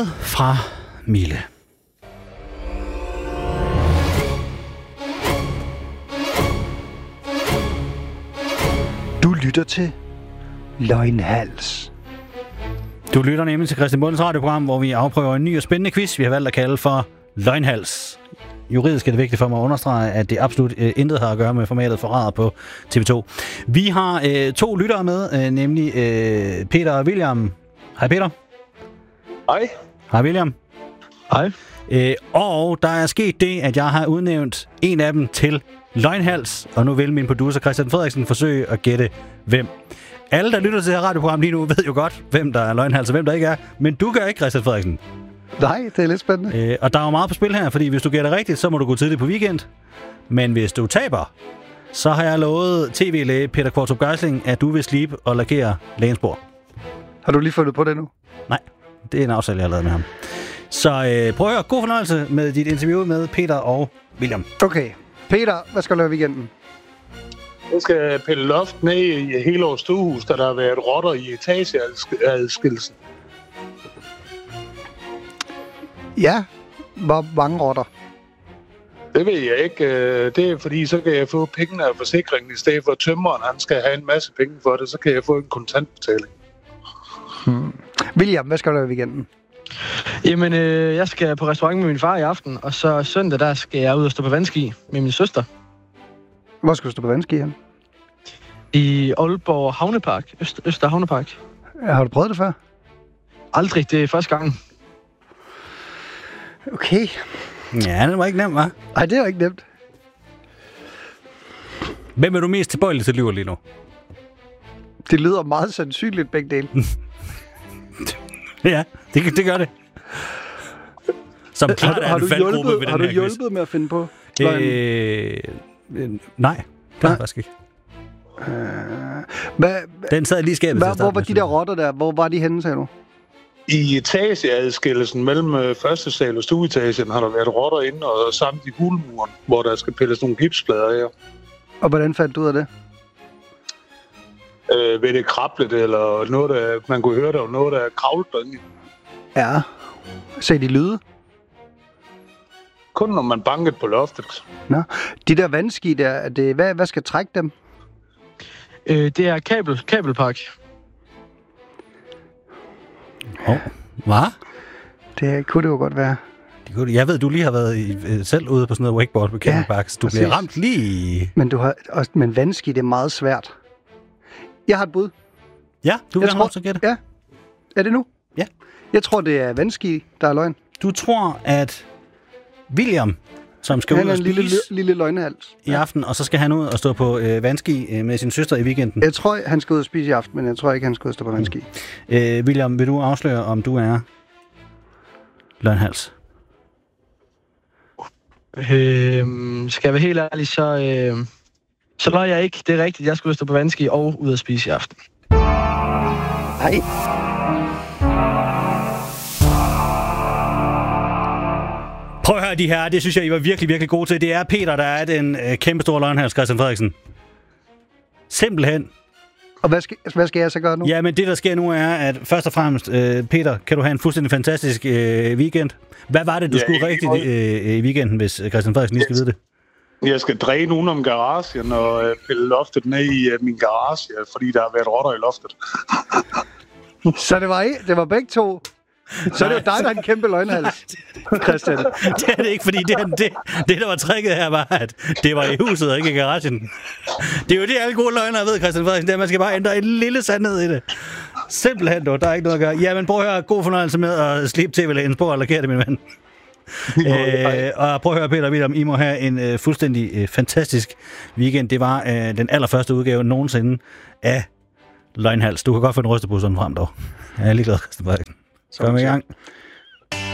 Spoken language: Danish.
Brød fra Mille. Du lytter til Løgnhals. Du lytter nemlig til Christian Bundes radioprogram, hvor vi afprøver en ny og spændende quiz, vi har valgt at kalde for Løgnhals. Juridisk er det vigtigt for mig at understrege, at det absolut intet har at gøre med formatet Forræder på TV2. Vi har 2 lyttere med, nemlig Peter og William. Hej Peter. Hej. Hej William. Hej. Og der er sket det, at jeg har udnævnt en af dem til Løgnhals, og nu vil min producer Christian Frederiksen forsøge at gætte hvem. Alle, der lytter til det her radioprogram lige nu, ved jo godt, hvem der er Løgnhals og hvem der ikke er, men du gør ikke, Christian Frederiksen. Nej, det er lidt spændende. Og der er jo meget på spil her, fordi hvis du gætter rigtigt, så må du gå tidligt på weekend. Men hvis du taber, så har jeg lovet tv-læge Peter Kvartrup Geisling, at du vil slibe og lakere lægens bord. Har du lige fundet på det nu? Nej, det er en aftale, jeg har lavet med ham. Så prøv at høre, god fornøjelse med dit interview med Peter og William. Okay. Peter, hvad skal du lave i weekenden? Jeg skal pille loft ned i Helårs stuehus, der har været rotter i etageadskillelsen. Ja, hvor mange rotter? Det ved jeg ikke. Det er fordi, så kan jeg få pengene af forsikringen, i stedet for tømmeren, han skal have en masse penge for det, så kan jeg få en kontantbetaling. William, hvad skal du lave i weekenden? Jamen, jeg skal på restaurant med min far i aften, og så søndag, der skal jeg ud og stå på vandski med min søster. Hvor skal du stå på vandski hen? I Aalborg Havnepark. Øster Havnepark. Ja, har du prøvet det før? Aldrig, det er første gang. Okay. Ja, det var ikke nemt, hva'? Ej, det er jo ikke nemt. Hvem er du mest tilbøjelig til lyver lige nu? Det lyder meget sandsynligt, begge dele. Ja, det gør det. Som klart er en faldgruppe ved den her Har du quiz. hjulpet med at finde på? Nej, det har jeg faktisk ikke. Den sad lige i skabet til at starte hvor var med, de der rotter der? Hvor var de henne, sagde du? I etageadskillelsen mellem første sal og stueetagen har der været rotter inde og samt i hulmuren, hvor der skal pilles nogle gipsplader af. Og hvordan fandt du ud af det? Ved det krablet, eller noget, der man kunne høre, der var noget, der kravlede derinde. Ja. Sagde de lyde? Kun når man bankede på loftet. Nå. De der vandski der, hvad skal trække dem? Det er kabelpark. Hvad? Det kunne det jo godt være. Jeg ved, du lige har været selv ude på sådan noget wakeboard på Camelbacks. Du bliver ramt lige. Men vandski, det er meget svært. Jeg har et bud. Ja, du vil have lov til at gætte. Ja. Er det nu? Ja. Jeg tror, det er vandski, der er løgn. Du tror, at William, som skal ud og spise lille løgnehals i aften, og så skal han ud og stå på vandski med sin søster i weekenden. Jeg tror, han skal ud og spise i aften, men jeg tror ikke, han skal ud og stå på vandski. William, vil du afsløre, om du er løgnhals? Skal jeg være helt ærlig, så løg jeg ikke. Det er rigtigt, jeg skal ud og stå på vandski og ud og spise i aften. Nej. Prøv at høre de her, det synes jeg, I var virkelig, virkelig gode til. Det er Peter, der er den kæmpe store løgnhals, Christian Frederiksen. Simpelthen. Og hvad skal jeg så gøre nu? Ja, men det, der sker nu, er, at først og fremmest, Peter, kan du have en fuldstændig fantastisk weekend. Hvad var det, du skulle rigtigt i weekenden, hvis Christian Frederiksen lige skal vide det? Jeg skal dræne nogen om garagen og pille loftet ned i min garage, fordi der har været rotter i loftet. Så det var begge to? Så det var dig, der er en kæmpe løgnhals, Christian. Det er det ikke, fordi det der var tricket her, var, at det var i huset og ikke i garagen. Det er jo det, alle gode løgnere ved, Christian Frederiksen. Det er, man skal bare ændre en lille sandhed i det. Simpelthen, der er ikke noget at gøre. Jamen, prøv at høre, god fornøjelse med at slippe tv-lægens på og lakere det, min ven. Og prøv at høre, Peter og William, I må have en fuldstændig fantastisk weekend. Det var den allerførste udgave nogensinde af Løgnhals. Du kan godt få en rystepose sådan frem, dog. Jeg er lige glad, Christian Frederiksen. Så kom i gang.